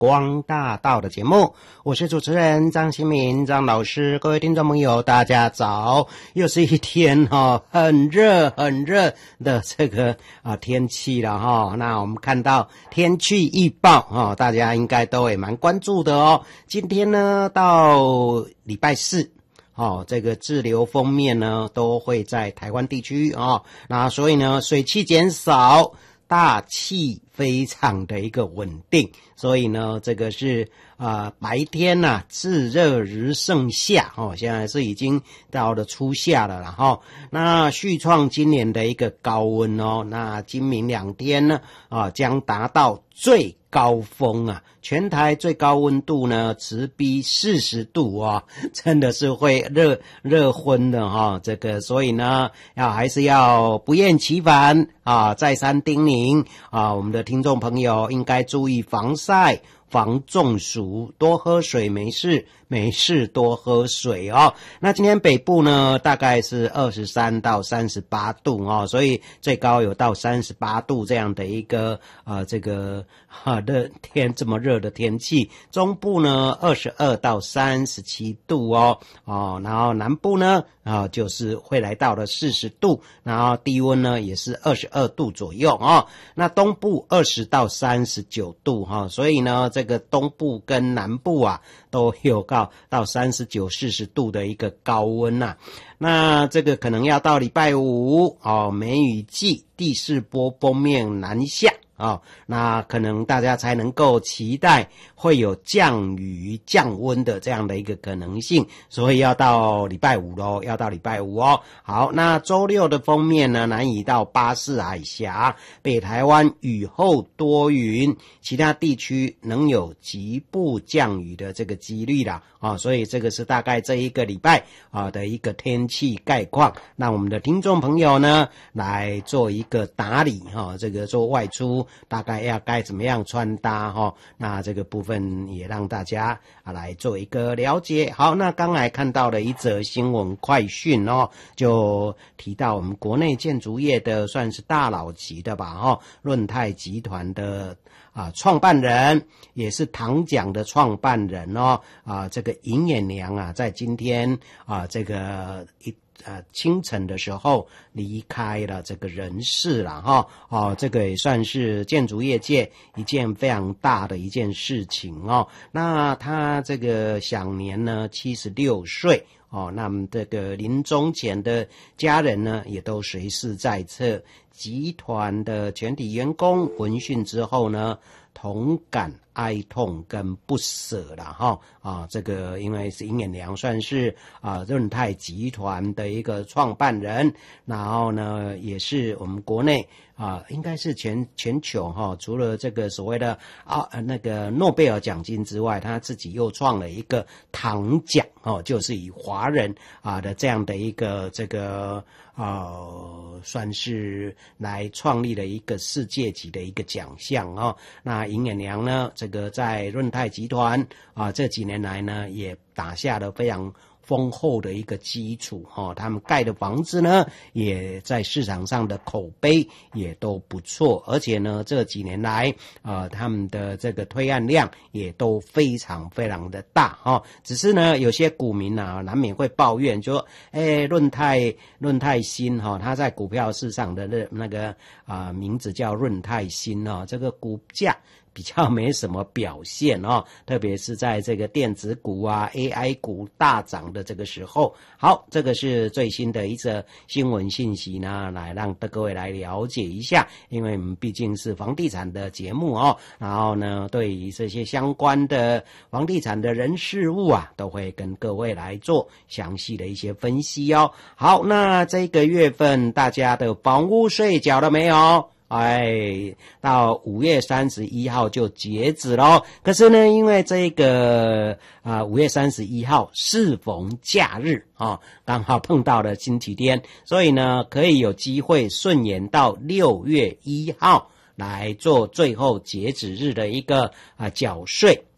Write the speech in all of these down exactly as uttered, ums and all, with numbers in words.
光大道的节目，我是主持人张新民张老师。各位听众朋友大家早，又是一天哦，很热很热的这个啊天气了哈。那我们看到天气预报哦，大家应该都也蛮关注的哦。今天呢到礼拜四哦，这个滞留锋面呢都会在台湾地区哦，那所以呢水汽减少，大气非常的一个稳定，所以呢这个是呃白天呐、啊、炙热如盛夏哦，现在是已经到了初夏了啦哈。那续创今年的一个高温哦，那今明两天呢啊将达到最高峰啊，全台最高温度呢直逼四十度啊，真的是会热热昏的哈、哦。这个所以呢要还是要不厌其烦啊，再三叮咛啊，我们的听众朋友应该注意防晒。防中暑，多喝水没事，没事多喝水哦。那今天北部呢，大概是二十三到三十八度哦，所以最高有到三十八度这样的一个呃这个哈热天这么热的天气。中部呢二十二到三十七度哦哦，然后南部呢啊就是会来到了四十度，然后低温呢也是二十二度左右哦。那东部二十到三十九度哈、哦，所以呢这个东部跟南部啊都有到到三十九、四十度的一个高温呐、啊。那这个可能要到礼拜五哦，梅雨季第四波锋面南下哦，那可能大家才能够期待会有降雨降温的这样的一个可能性，所以要到礼拜五咯，要到礼拜五哦。好，那周六的锋面呢南移到巴士海峡，北台湾雨后多云，其他地区能有局部降雨的这个几率啦啊、哦，所以这个是大概这一个礼拜啊的一个天气概况。那我们的听众朋友呢来做一个打理哈、哦，这个做外出大概要该怎么样穿搭哈、哦，那这个部分也让大家啊来做一个了解。好，那刚才看到了一则新闻快讯哦，就提到我们国内建筑业的算是大佬级的吧哈、哦，润泰集团的啊创办人，也是唐奖的创办人哦啊，这个尹衍娘啊，在今天啊这个一。呃，清晨的时候离开了这个人世了哈，哦，这个也算是建筑业界一件非常大的一件事情哦。那他这个享年呢七十六岁哦，那么这个临终前的家人呢也都随侍在侧，集团的全体员工闻讯之后呢，同感哀痛跟不舍啦哈啊，这个因为是尹衍娘算是啊润泰集团的一个创办人，然后呢也是我们国内啊应该是全全球哈，除了这个所谓的啊那个诺贝尔奖金之外，他自己又创了一个唐奖哦，就是以华人啊的这样的一个这个呃算是来创立了一个世界级的一个奖项哦。那尹衍娘呢这个在润泰集团啊这几年来呢也打下了非常丰厚的一个基础哈、哦，他们盖的房子呢也在市场上的口碑也都不错，而且呢这几年来呃他们的这个推案量也都非常非常的大哈、哦，只是呢有些股民啊难免会抱怨说，哎润泰润泰新哈、哦，它在股票市场的那那个啊、呃、名字叫润泰新哦，这个股价比较没什么表现哦，特别是在这个电子股啊 A I 股大涨的这个时候。好，这个是最新的一则新闻信息呢，来让各位来了解一下，因为我们毕竟是房地产的节目哦，然后呢对于这些相关的房地产的人事物啊都会跟各位来做详细的一些分析哦。好，那这个月份大家的房屋税缴了没有？哎，到五月三十一号就截止咯。可是呢，因为这个啊五月三十一号适逢假日啊、哦，刚好碰到了星期天，所以呢，可以有机会顺延到六月一号来做最后截止日的一个啊缴税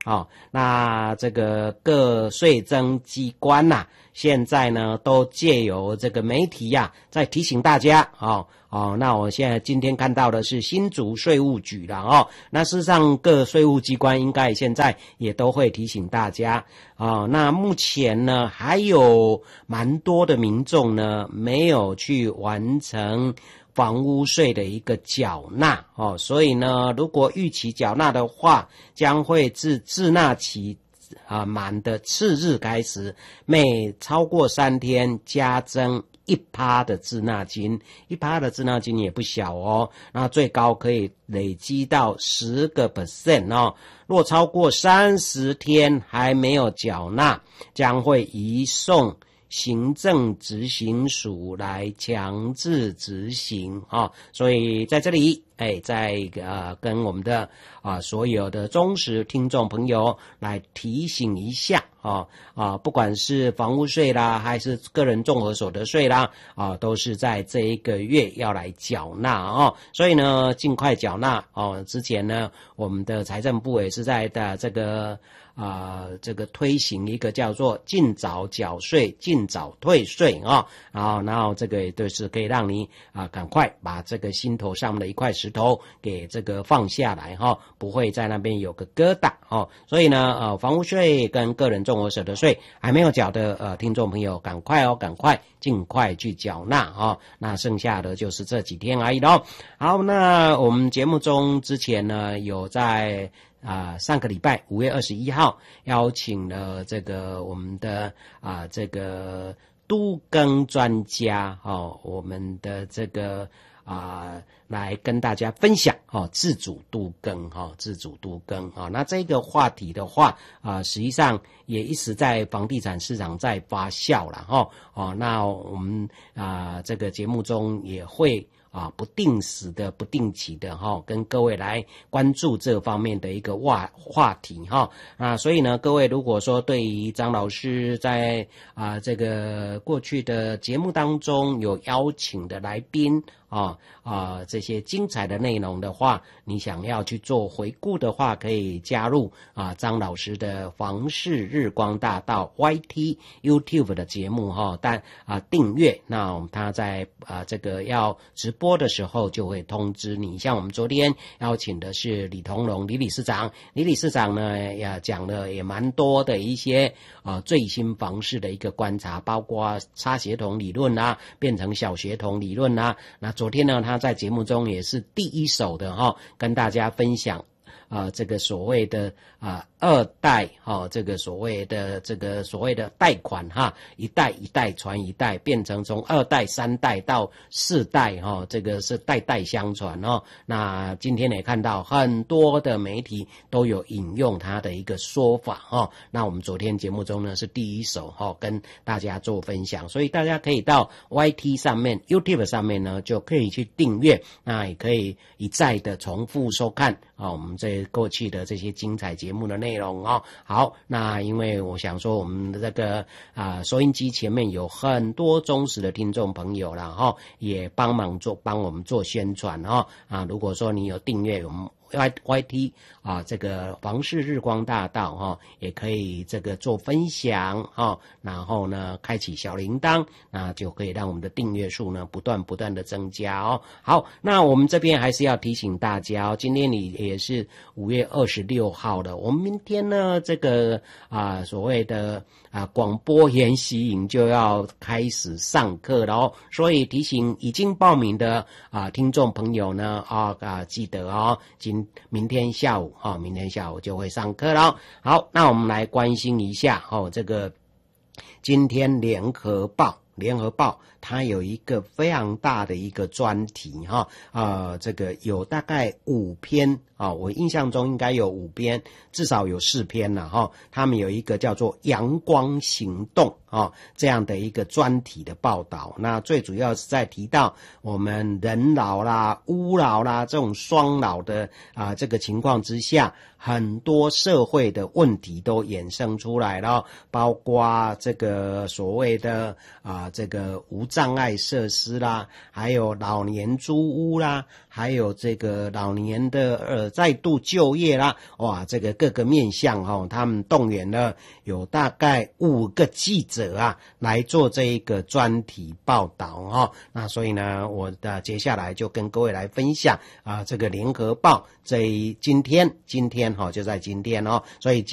哦，那这个各税征机关呐、啊，现在呢都借由这个媒体呀、啊，在提醒大家哦哦。那我现在今天看到的是新竹税务局了哦。那事实上各税务机关应该现在也都会提醒大家哦。那目前呢还有蛮多的民众呢没有去完成房屋税的一个缴纳哦，所以呢，如果逾期缴纳的话，将会自滞纳期啊满的次日开始，每超过三天加征一趴的滞纳金，一趴的滞纳金也不小哦，那最高可以累积到十个 percent 哦。若超过三十天还没有缴纳，将会移送行政执行署来强制执行啊、哦，所以在这里，哎，在呃跟我们的啊、呃、所有的忠实听众朋友来提醒一下啊啊、呃，不管是房屋税啦，还是个人综合所得税啦，啊、呃，都是在这一个月要来缴纳哦，所以呢，尽快缴纳哦。之前呢，我们的财政部也是在的这个。啊、呃，这个推行一个叫做尽早缴税、尽早退税啊、哦，然后，然后这个就是可以让你啊、呃、赶快把这个心头上的一块石头给这个放下来哈、哦，不会在那边有个疙瘩哦。所以呢，呃，房屋税跟个人综合所得税还没有缴的呃听众朋友，赶快哦，赶快尽快去缴纳哦。那剩下的就是这几天而已喽。好，那我们节目中之前呢有在。啊、呃，上个礼拜五月二十一号邀请了这个我们的啊、呃、这个都更专家哦，我们的这个啊、呃、来跟大家分享哦自主都更哈、哦、自主都更啊、哦。那这个话题的话啊、呃，实际上也一直在房地产市场在发酵了哈哦。那我们啊、呃、这个节目中也会。啊，不定时的、不定期的哈、哦，跟各位来关注这方面的一个话话题哈、哦、啊，所以呢，各位如果说对于张老师在啊这个过去的节目当中有邀请的来宾啊啊这些精彩的内容的话，你想要去做回顾的话，可以加入啊张老师的房市日光大道 Y T YouTube 的节目哈、哦，但啊订阅，那他在啊这个要直播。播的时候就会通知你，像我们昨天邀请的是李同荣李理事长，李理事长呢也讲了也蛮多的一些呃最新房市的一个观察，包括差协同理论啊，变成小协同理论啊。那昨天呢，他在节目中也是第一手的哈、哦，跟大家分享。啊、呃，这个所谓的啊、呃、二代哈、哦，这个所谓的这个所谓的贷款哈，一代一代传一代，变成从二代、三代到四代哈、哦，这个是代代相传哦。那今天也看到很多的媒体都有引用他的一个说法哦。那我们昨天节目中呢是第一手哈、哦，跟大家做分享，所以大家可以到 Y T 上面、YouTube 上面呢就可以去订阅，那也可以一再的重复收看啊、哦，我们这。过去的这些精彩节目的内容哦，好，那因为我想说我们的这个啊、呃、收音机前面有很多忠实的听众朋友啦哈、哦，也帮忙做帮我们做宣传哈、哦、啊，如果说你有订阅我们。Y Y T 啊，这个房市日光大道哈、哦，也可以这个做分享哈、哦，然后呢，开启小铃铛，那就可以让我们的订阅数呢不断不断的增加哦。好，那我们这边还是要提醒大家哦，今天你也是五月二十六号了，我们明天呢这个啊所谓的啊广播研习营就要开始上课了哦，所以提醒已经报名的啊听众朋友呢啊啊记得哦，今明天下午哈、哦，明天下午就会上课了。好，那我们来关心一下哦，这个今天联合报，联合报它有一个非常大的一个专题哈，呃，这个有大概五篇啊，我印象中应该有五篇，至少有四篇了哈。他们有一个叫做“阳光行动”啊这样的一个专题的报道。那最主要是在提到我们人老啦、屋老啦这种双老的啊这个情况之下，很多社会的问题都衍生出来了，包括这个所谓的啊这个无障碍设施啦，还有老年租屋啦，还有这个老年的呃再度就业啦，哇，这个各个面向哈、哦，他们动员了有大概五个记者啊来做这一个专题报道哈、哦。那所以呢，我的接下来就跟各位来分享啊，这个联合报这一今天今天哈、哦、就在今天哦，所以。